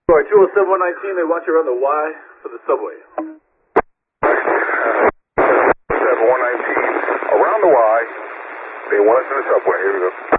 Sorry, 207-119, they want you around the Y for the subway. 119, around the Y, they want us in the subway, here we go.